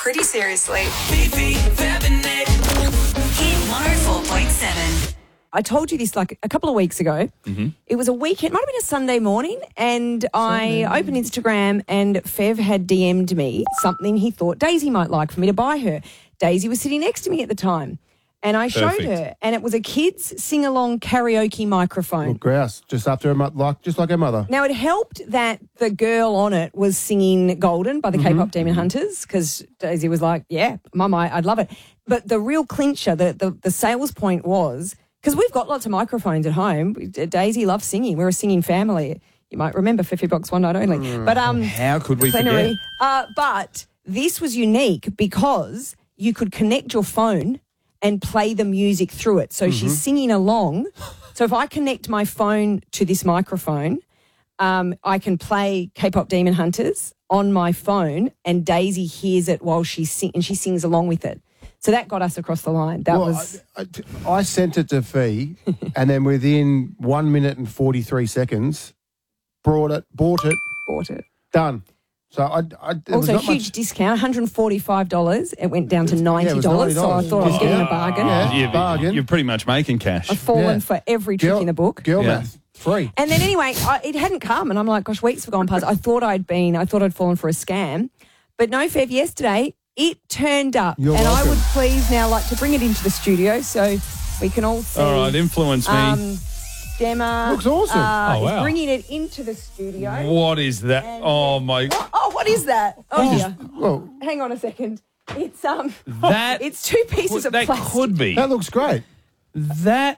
pretty seriously. Fifi, Fab and Nick. Hit 104.7. I told you this like a couple of weeks ago. Mm-hmm. It was a weekend, might have been a Sunday morning, and I opened Instagram and Fev had DM'd me something he thought Daisy might like for me to buy her. Daisy was sitting next to me at the time, and I showed Perfect. her, and it was a kid's sing-along karaoke microphone. Well, grouse, just after her just like her mother. Now, it helped that the girl on it was singing Golden by the K-pop Demon Hunters, because Daisy was like, yeah, Mum, I'd love it. But the real clincher, the sales point was, because we've got lots of microphones at home. Daisy loves singing. We're a singing family. You might remember Fifi Box One Night Only. But How could we plenary. forget? But this was unique because you could connect your phone and play the music through it. So she's singing along. So if I connect my phone to this microphone, I can play K-pop Demon Hunters on my phone, and Daisy hears it while she sings along with it. So that got us across the line. That was I sent it to Fee, and then within 1 minute and 43 seconds, bought it, bought it. done. So it was Also, not huge much. discount, $145. It went down to $90. it was So I thought I was getting a bargain. Yeah. Bargain. You're pretty much making cash. I've fallen Yeah. for every trick in the book. Girl Yeah. math, free. And then anyway, it hadn't come, and I'm like, gosh, weeks have gone past. I thought I'd fallen for a scam, but no, Fev, yesterday it turned up, You're and I welcome. would please now like to bring it into the studio so we can all see. All right, influence me. Gemma Looks awesome. Oh, wow. is bringing it into the studio. What is that? Oh, my. What is that? Oh, yeah. Well, Hang on a second. It's That, it's two pieces of that plastic. could be. that looks great. That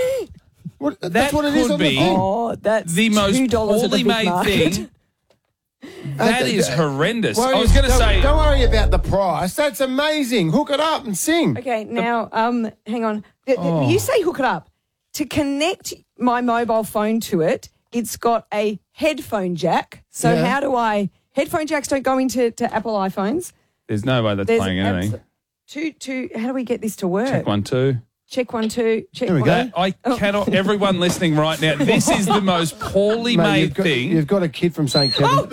That's what it is could on the be. thing. Oh, that's the most $2 at the poorly big made market. thing. That is horrendous. I Worry- was going to don't- say. Don't worry about the price. That's amazing. Hook it up and sing. Okay, now, hang on. You say hook it up. To connect my mobile phone to it, it's got a headphone jack. So Yeah. how do I... Headphone jacks don't go into Apple iPhones. There's no way that's There's playing anything. how do we get this to work? Check 1, 2. Check 1, 2. Check There we 1. go. That, I cannot. Everyone listening right now, this is the most poorly Mate, made you've got, thing. You've got a kid from St. Kevin.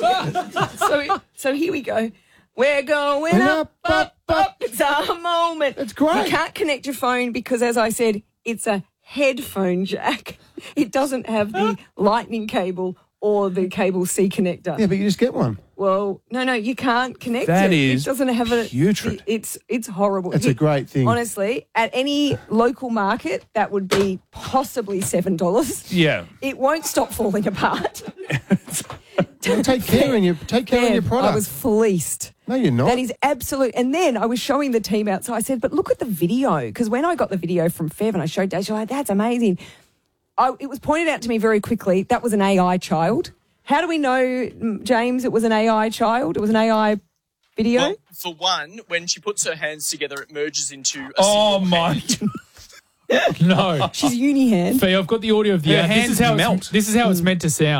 So here we go. We're going up, up, up. It's our moment. It's great. You can't connect your phone because, as I said, it's a headphone jack. It doesn't have the lightning cable or the cable C connector. Yeah, but you just get one. Well, no, you can't connect That it. is It doesn't have a... putrid. It's horrible. It's a great thing. Honestly, at any local market, that would be possibly $7. Yeah. It won't stop falling apart. Well, take care of your product. I was fleeced. No, you're not. That is absolute. And then I was showing the team outside. I said, but look at the video. Because when I got the video from Fev and I showed Daisy, she was like, that's amazing. It was pointed out to me very quickly that was an AI child. How do we know, James, it was an AI child? It was an AI video? Well, for one, when she puts her hands together, it merges into a Oh, single my. hand. No. She's uni hand. Fee, I've got the audio of the Her ad. hands melt. This is how it's meant to sound.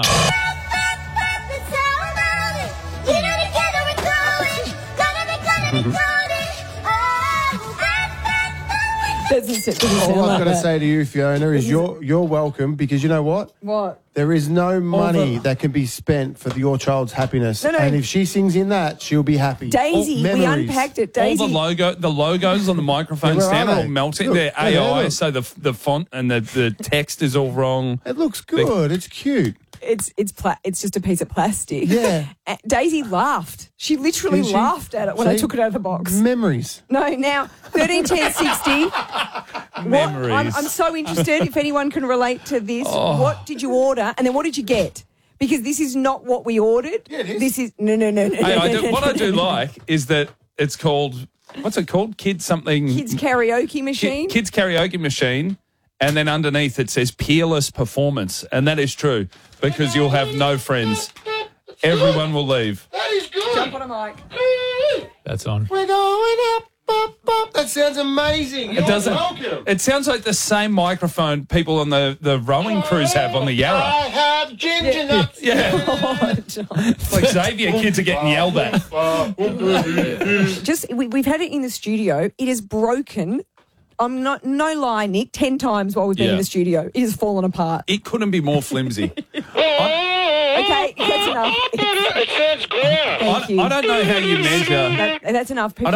Doesn't sound All I've like got to that. say to you, Fiona, is you're welcome, because you know what? What? There is no money that can be spent for your child's happiness. No. And if she sings in that, she'll be happy. Daisy, we Memories. unpacked it. All Daisy, the logos on the microphones Yeah, where are stand all they? melting. Look, They're yeah, they AI, look. so the font and the text is all wrong. It looks good. It's cute. it's just a piece of plastic. Yeah. Daisy laughed. She literally Did she? laughed at it when I See? took it out of the box. Memories. No, now 13, 10, 60. Memories. I'm so interested if anyone can relate to this. What did you order, and then what did you get? Because this is not what we ordered. Yeah, it is. This is no. Hey, what I do like is that it's called, what's it called? Kids something. Kids karaoke machine. Kids karaoke machine. And then underneath it says peerless performance. And that is true, because you'll have no friends. Everyone will leave. That is good. Jump on a mic. That's on. We're going up, up, up. That sounds amazing. It doesn't. It sounds like the same microphone people on the rowing cruise have on the Yarra. I have ginger nuts. Yeah. It's like Xavier kids are getting yelled at. We've had it in the studio. It is broken. I'm not, no lie, Nick, 10 times while we've been Yeah. in the studio. It has fallen apart. It couldn't be more flimsy. Okay, that's enough. It sounds great. Thank you. I don't know how you measure. That's enough.